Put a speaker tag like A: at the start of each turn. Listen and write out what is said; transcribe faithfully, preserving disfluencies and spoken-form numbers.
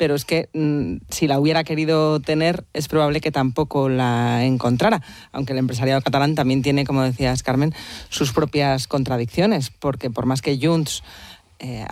A: pero es que mmm, si la hubiera querido tener, es probable que tampoco la encontrara, aunque el empresariado catalán también tiene, como decías, Carmen, sus propias contradicciones, porque por más que Junts eh,